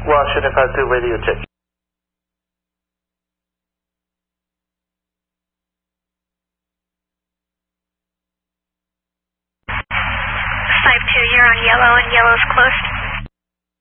1052 radio check. 5-2, you're on yellow, and yellow's close